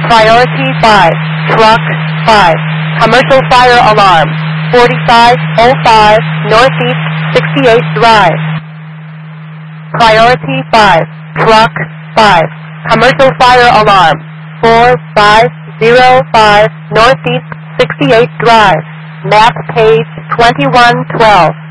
Priority 5, Truck 5, Commercial Fire Alarm, 4505 Northeast 68th Drive. Priority 5, Truck 5, Commercial Fire Alarm, 4505 Northeast 68th Drive. Map page 2112.